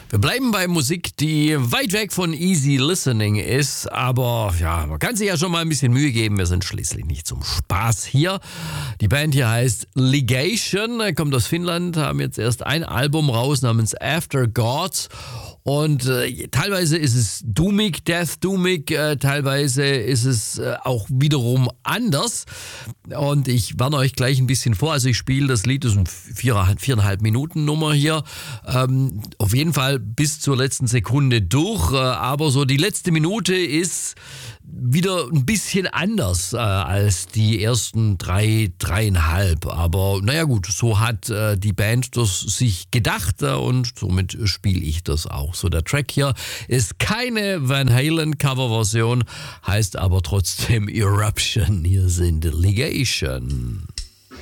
Wir bleiben bei Musik, die weit weg von easy listening ist, aber ja, man kann sich ja schon mal ein bisschen Mühe geben. Wir sind schließlich nicht zum Spaß hier. Die Band hier heißt Legation, kommt aus Finnland, haben jetzt erst ein Album raus namens After Gods. Und teilweise ist es doomig, death-doomig, teilweise ist es auch wiederum anders. Und ich warne euch gleich ein bisschen vor. Also ich spiele das Lied, das ist eine 4,5 Minuten Nummer hier. Auf jeden Fall bis zur letzten Sekunde durch. Aber so die letzte Minute ist wieder ein bisschen anders als die ersten 3,5. Aber naja gut, so hat die Band das sich gedacht und somit spiele ich das auch. So, der Track hier ist keine Van Halen Coverversion, heißt aber trotzdem Eruption. Hier sind Legation.